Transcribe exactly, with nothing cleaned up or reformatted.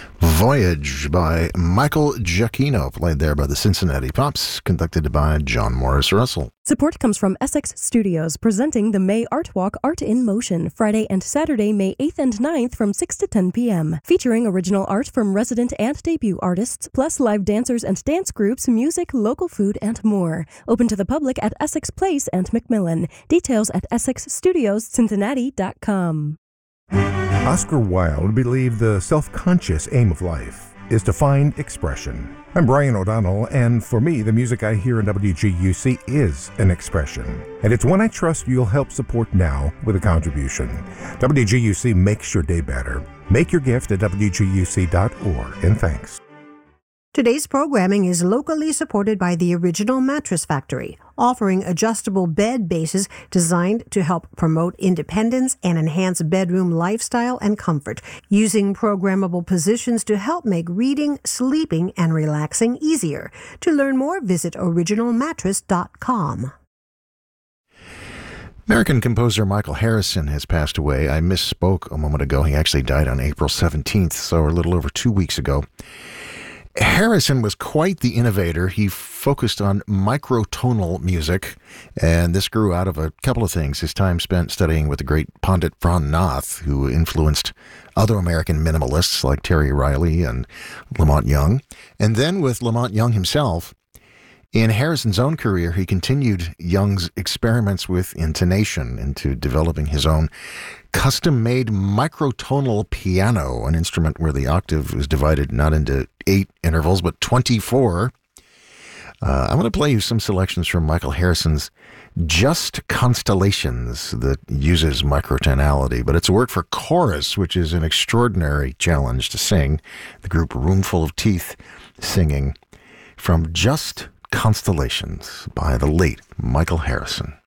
Voyage by Michael Giacchino, played there by the Cincinnati Pops, conducted by John Morris Russell. Support comes from Essex Studios, presenting the May Art Walk Art in Motion, Friday and Saturday, May eighth and ninth from six to ten p.m., featuring original art from resident and debut artists, plus live dancers and dance groups, music, local food, and more. Open to the public at Essex Place and Macmillan. Details at essex studios cincinnati dot com. Oscar Wilde believed the self-conscious aim of life is to find expression. I'm Brian O'Donnell, and for me, the music I hear in W G U C is an expression. And it's one I trust you'll help support now with a contribution. W G U C makes your day better. Make your gift at w g u c dot org, and thanks. Today's programming is locally supported by the Original Mattress Factory, offering adjustable bed bases designed to help promote independence and enhance bedroom lifestyle and comfort, using programmable positions to help make reading, sleeping, and relaxing easier. To learn more, visit original mattress dot com. American composer Michael Harrison has passed away. I misspoke a moment ago. He actually died on April seventeenth, so a little over two weeks ago. Harrison was quite the innovator. He focused on microtonal music, and this grew out of a couple of things. His time spent studying with the great Pandit Pran Nath, who influenced other American minimalists like Terry Riley and Lamont Young, and then with Lamont Young himself. In Harrison's own career, he continued Young's experiments with intonation into developing his own custom-made microtonal piano, an instrument where the octave is divided not into eight intervals, but twenty-four. Uh, I want to play you some selections from Michael Harrison's Just Constellations that uses microtonality, but it's a work for chorus, which is an extraordinary challenge to sing. The group Roomful of Teeth singing from Just Constellations by the late Michael Harrison.